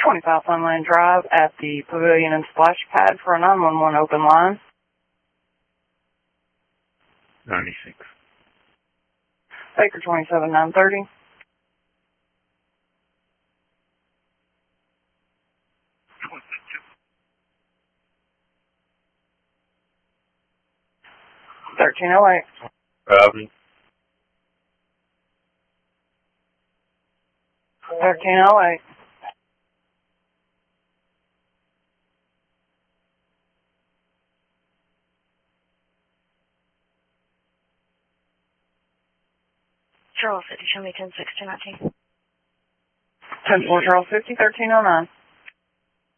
25 Sunland Drive at the Pavilion and Splash Pad for a 911 open line. 96. Baker 27930. $13.08. Robin. 13.08. Charles 50, show me 10-6, 219. 10-4, Charles 50, 1309.